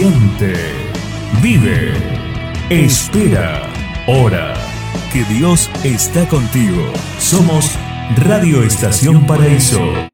Siente, vive, espera, ora, que Dios está contigo. Somos Radio Estación Paraíso.